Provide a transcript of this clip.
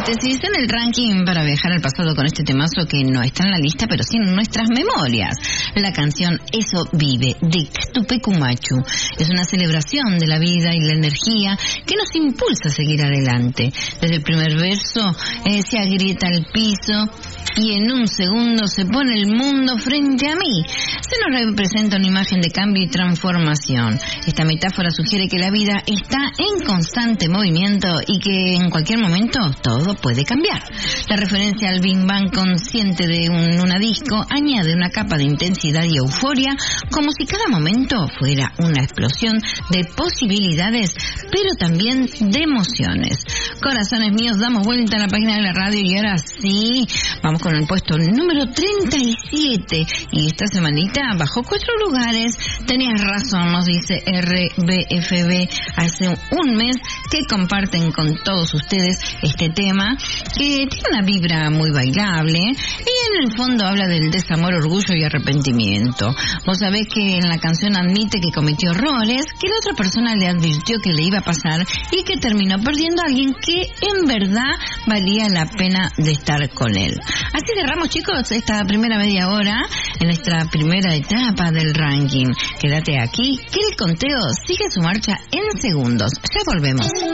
paréntesis en el ranking para viajar al pasado con este temazo que no está en la lista, pero sí en nuestras memorias. La canción Eso Vive, de Tupac Amaru. Es una celebración de la vida y la energía que nos impulsa a seguir adelante. Desde el primer verso se agrieta el piso y en un segundo se pone el mundo frente a mí. Se nos representa una imagen de cambio y transformación. Esta metáfora sugiere que la vida está en constante movimiento y que en cualquier momento todo puede cambiar. La referencia al Big Bang consciente de una disco añade una capa de intensidad y euforia, como si cada momento fuera una explosión de posibilidades, pero también de emociones. Corazones míos, damos vuelta a la página de la radio y ahora sí, vamos con el puesto número 37. Y esta semanita bajó 4 lugares. Tenías razón, nos dice RBFB, hace un mes que comparten con todos ustedes este tema, que tiene una vibra muy bailable y en el fondo habla del desamor, orgullo y arrepentimiento. Vos sabés que en la canción admite que cometió errores, que la otra persona le advirtió que le iba a pasar y que terminó perdiendo a alguien que en verdad valía la pena de estar con él. Así cerramos, chicos, esta primera media hora en nuestra primera etapa del ranking. Quédate aquí, que el conteo sigue su marcha en segundos. Ya volvemos.